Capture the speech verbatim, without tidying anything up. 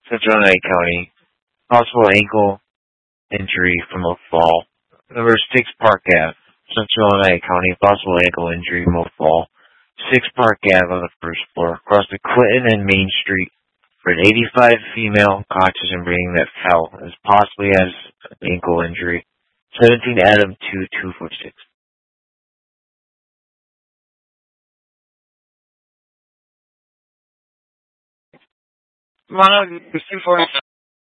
Central Lake County. Possible ankle injury from a fall. Number six, Park Ave. Central Lake County. Possible ankle injury from a fall. six Park Ave on the first floor. Across the Clinton and Main Street for an eighty-five female conscious and breathing that fell as possibly has an ankle injury. seventeen Adam two two four six. Mono two four six.